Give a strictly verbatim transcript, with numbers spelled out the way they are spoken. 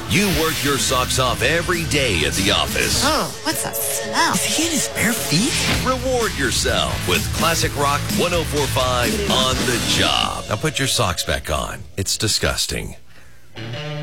You work your socks off every day at the office. Oh, what's that smell? Is he in his bare feet? Reward yourself with Classic Rock one oh four point five on the job. Now put your socks back on. It's disgusting.